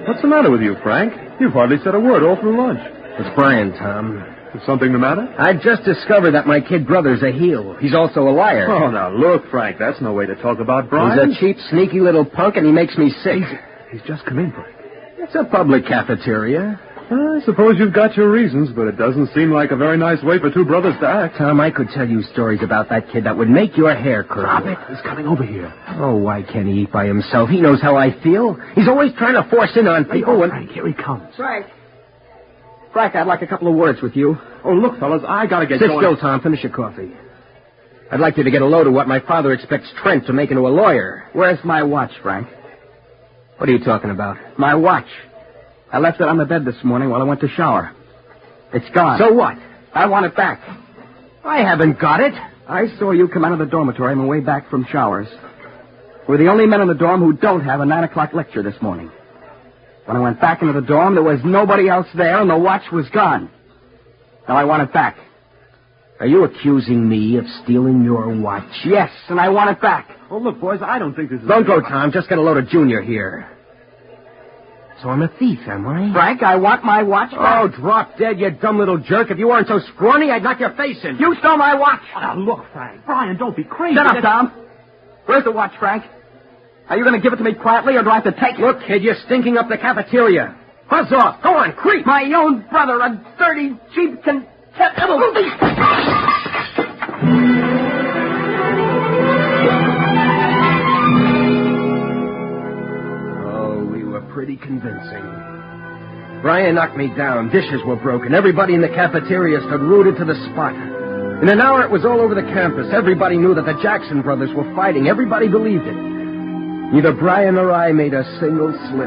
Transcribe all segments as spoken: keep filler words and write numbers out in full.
What's the matter with you, Frank? You've hardly said a word all through lunch. It's Brian, Tom. Is something the matter? I just discovered that my kid brother's a heel. He's also a liar. Oh, now look, Frank, that's no way to talk about Brian. He's a cheap, sneaky little punk, and he makes me sick. He's, he's just come in, Frank. It's a public cafeteria. I suppose you've got your reasons, but it doesn't seem like a very nice way for two brothers to act. Tom, I could tell you stories about that kid that would make your hair curl. Stop it. He's coming over here. Oh, why can't he eat by himself? He knows how I feel. He's always trying to force in on people. Hey, oh, and... Frank, here he comes. Frank. Frank, I'd like a couple of words with you. Oh, look, fellas, I gotta get Sit going. still, Tom. Finish your coffee. I'd like you to get a load of what my father expects Trent to make into a lawyer. Where's my watch, Frank? What are you talking about? My watch. I left it on the bed this morning while I went to shower. It's gone. So what? I want it back. I haven't got it. I saw you come out of the dormitory on the way back from showers. We're the only men in the dorm who don't have a nine o'clock lecture this morning. When I went back into the dorm, there was nobody else there, and the watch was gone. Now I want it back. Are you accusing me of stealing your watch? Yes, and I want it back. Oh, look, boys, I don't think this is... Don't go, Tom. Just get a load of Junior here. So I'm a thief, am I? Frank, I want my watch back. Oh, drop dead, you dumb little jerk. If you weren't so scrawny, I'd knock your face in. You stole my watch. Oh, now, look, Frank. Brian, don't be crazy. Shut up, Tom. Where's the watch, Frank? Are you going to give it to me quietly, or do I have to take it? Look, kid, you're stinking up the cafeteria. Buzz off. Go on, creep. My own brother, a dirty, cheap, contemptible... Oh, we were pretty convincing. Brian knocked me down. Dishes were broken. Everybody in the cafeteria stood rooted to the spot. In an hour, it was all over the campus. Everybody knew that the Jackson brothers were fighting. Everybody believed it. Neither Brian nor I made a single slip.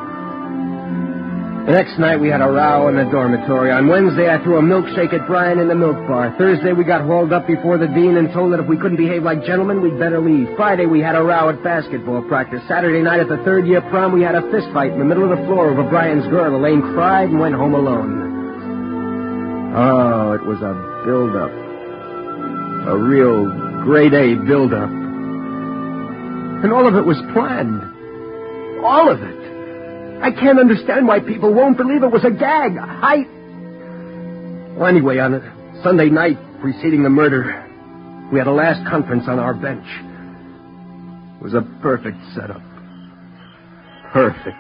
The next night, we had a row in the dormitory. On Wednesday, I threw a milkshake at Brian in the milk bar. Thursday, we got hauled up before the dean and told that if we couldn't behave like gentlemen, we'd better leave. Friday, we had a row at basketball practice. Saturday night at the third-year prom, we had a fist fight in the middle of the floor over Brian's girl. Elaine cried and went home alone. Oh, it was a build-up. A real grade-A build-up. And all of it was planned. All of it. I can't understand why people won't believe it was a gag. I... Well, anyway, on a Sunday night preceding the murder, we had a last conference on our bench. It was a perfect setup. Perfect.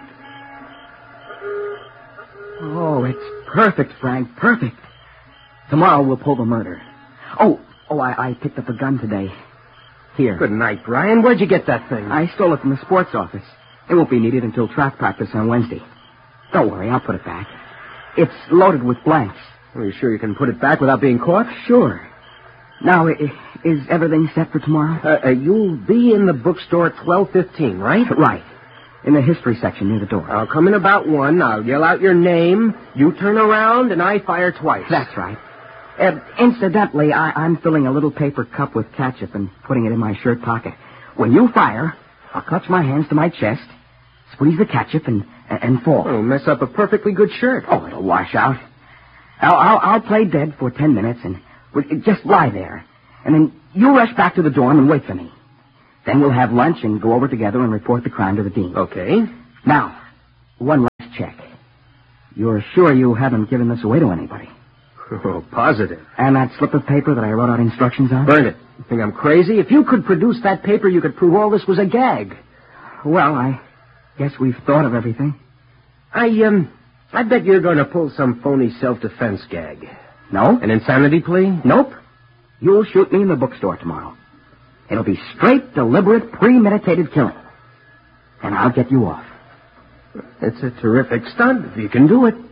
Oh, it's perfect, Frank. Perfect. Tomorrow we'll pull the murder. Oh, oh, I, I picked up a gun today. Here. Good night, Brian. Where'd you get that thing? I stole it from the sports office. It won't be needed until track practice on Wednesday. Don't worry, I'll put it back. It's loaded with blanks. Are you sure you can put it back without being caught? Sure. Now, i- is everything set for tomorrow? Uh, uh, you'll be in the bookstore at twelve fifteen, right? Right. In the history section near the door. I'll come in about one. I'll yell out your name. You turn around, and I fire twice. That's right. Uh, incidentally, I- I'm filling a little paper cup with ketchup and putting it in my shirt pocket. When you fire, I'll clutch my hands to my chest, squeeze the ketchup, and and fall. Oh, mess up a perfectly good shirt. Oh, it'll wash out. I'll, I'll, I'll play dead for ten minutes and we'll just lie there. And then you rush back to the dorm and wait for me. Then we'll have lunch and go over together and report the crime to the dean. Okay. Now, one last check. You're sure you haven't given this away to anybody? Oh, positive. And that slip of paper that I wrote out instructions on? Burn it. You think I'm crazy? If you could produce that paper, you could prove all this was a gag. Well, I guess we've thought of everything. I, um, I bet you're going to pull some phony self-defense gag. No? An insanity plea? Nope. You'll shoot me in the bookstore tomorrow. It'll be straight, deliberate, premeditated killing. And I'll get you off. It's a terrific stunt, if you can do it.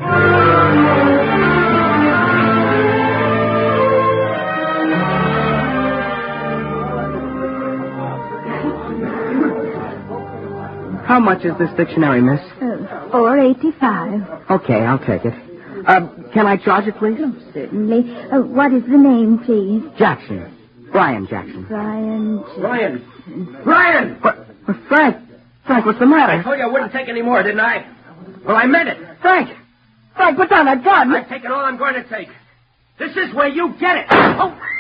How much is this dictionary, miss? Uh, four eighty-five. Okay, I'll take it. Uh, can I charge it, please? Oh, certainly. Uh, what is the name, please? Jackson. Brian Jackson. Brian. Brian! Brian! What? Frank! Frank, what's the matter? I told you I wouldn't take any more, didn't I? Well, I meant it. Frank! Frank, put down that gun! I've taken all I'm going to take. This is where you get it. Oh!